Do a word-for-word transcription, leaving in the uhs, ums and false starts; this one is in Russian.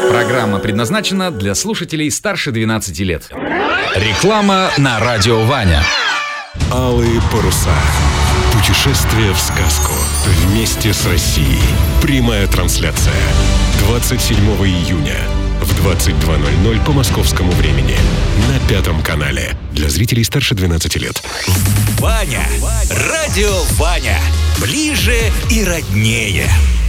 Программа предназначена для слушателей старше двенадцати лет. Реклама на радио Ваня. Алые паруса. Путешествие в сказку. Вместе с Россией. Прямая трансляция. двадцать седьмого июня в двадцать два ноль ноль по московскому времени. На Пятом канале. Для зрителей старше двенадцати лет. Ваня. Радио Ваня. Ближе и роднее.